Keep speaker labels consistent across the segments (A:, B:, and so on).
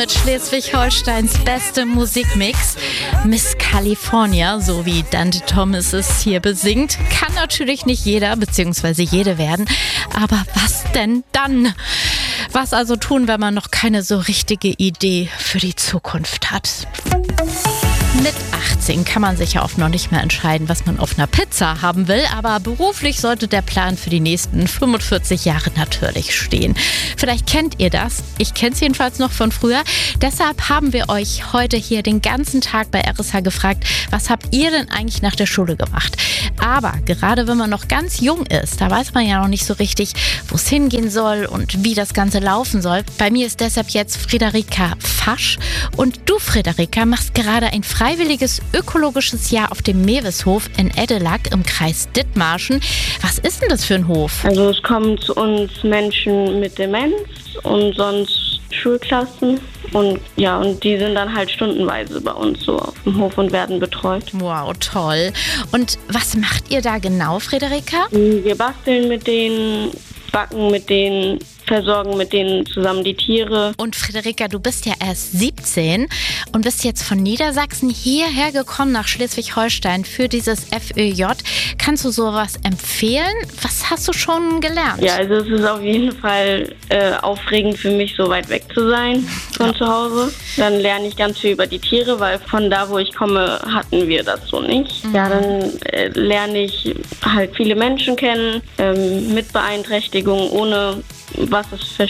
A: Mit Schleswig-Holsteins beste Musikmix, Miss California, so wie Dante Thomas es hier besingt, kann natürlich nicht jeder bzw. jede werden. Aber was denn dann? Was also tun, wenn man noch keine so richtige Idee für die Zukunft hat? Mit 18 kann man sich ja oft noch nicht mehr entscheiden, was man auf einer Pizza haben will, aber beruflich sollte der Plan für die nächsten 45 Jahre natürlich stehen. Vielleicht kennt ihr das, ich kenne es jedenfalls noch von früher. Deshalb haben wir euch heute hier den ganzen Tag bei RSH gefragt, was habt ihr denn eigentlich nach der Schule gemacht? Aber gerade wenn man noch ganz jung ist, da weiß man ja noch nicht so richtig, wo es hingehen soll und wie das Ganze laufen soll. Bei mir ist deshalb jetzt Friederika Fasch und du, Friederika, machst gerade ein freiwilliges ökologisches Jahr auf dem Meweshof in Eddelak im Kreis Dithmarschen. Was ist denn das für ein Hof?
B: Also es kommen zu uns Menschen mit Demenz und sonst Schulklassen und die sind dann halt stundenweise bei uns so auf dem Hof und werden betreut.
A: Wow, toll. Und was macht ihr da genau, Friederika?
B: Wir basteln mit denen, backen mit denen, versorgen mit denen zusammen die Tiere.
A: Und Friederika, du bist ja erst 17 und bist jetzt von Niedersachsen hierher gekommen nach Schleswig-Holstein für dieses FÖJ. Kannst du sowas empfehlen? Was hast du schon gelernt?
B: Ja, also es ist auf jeden Fall aufregend für mich, so weit weg zu sein von zu Hause. Dann lerne ich ganz viel über die Tiere, weil von da, wo ich komme, hatten wir das so nicht. Ja, dann lerne ich halt viele Menschen kennen, mit Beeinträchtigungen, ohne was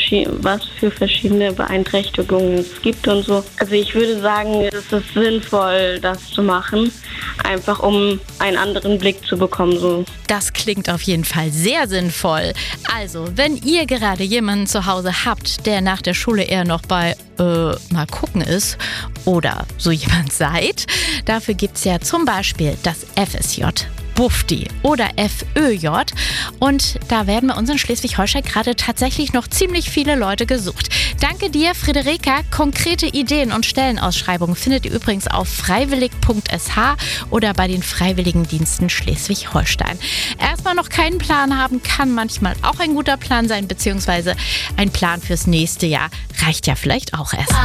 B: für verschiedene Beeinträchtigungen es gibt und so. Also ich würde sagen, es ist sinnvoll, das zu machen, einfach um einen anderen Blick zu bekommen. So.
A: Das klingt auf jeden Fall sehr sinnvoll. Also, wenn ihr gerade jemanden zu Hause habt, der nach der Schule eher noch bei mal gucken ist oder so jemand seid, dafür gibt es ja zum Beispiel das FSJ. Bufdi oder FÖJ und da werden bei uns in Schleswig-Holstein gerade tatsächlich noch ziemlich viele Leute gesucht. Danke dir, Friederika. Konkrete Ideen und Stellenausschreibungen findet ihr übrigens auf freiwillig.sh oder bei den Freiwilligendiensten Schleswig-Holstein. Erstmal noch keinen Plan haben, kann manchmal auch ein guter Plan sein, beziehungsweise ein Plan fürs nächste Jahr reicht ja vielleicht auch erst.